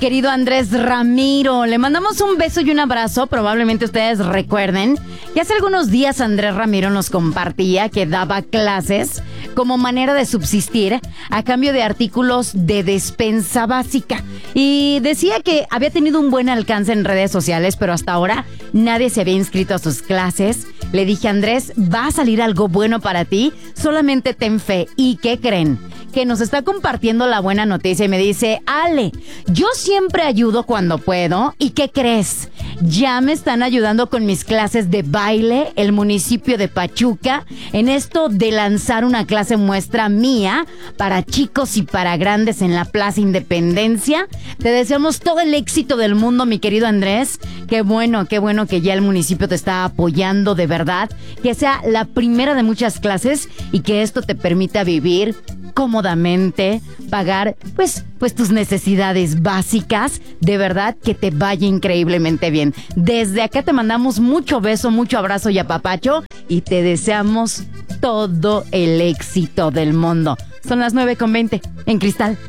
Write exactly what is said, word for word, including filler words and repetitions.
querido Andrés Ramiro. Le mandamos un beso y un abrazo. Probablemente ustedes recuerden que hace algunos días Andrés Ramiro nos compartía que daba clases como manera de subsistir a cambio de artículos de despensa básica. Y decía que había tenido un buen alcance en redes sociales, pero hasta ahora nadie se había inscrito a sus clases. Le dije, Andrés, va a salir algo bueno para ti, solamente ten fe. ¿Y qué creen? Que nos está compartiendo la buena noticia y me dice, Ale, yo siempre ayudo cuando puedo. ¿Y qué crees? Ya me están ayudando con mis clases de baile, el municipio de Pachuca, en esto de lanzar una clase muestra mía para chicos y para grandes en la Plaza Independencia. Te deseamos todo el éxito del mundo, mi querido Andrés. Qué bueno, qué bueno que ya el municipio te está apoyando de verdad. Que sea la primera de muchas clases y que esto te permita vivir cómodamente, pagar pues, pues tus necesidades básicas, de verdad que te vaya increíblemente bien. Desde acá te mandamos mucho beso, mucho abrazo y apapacho y te deseamos todo el éxito del mundo. Son las nueve con veinte en Cristal.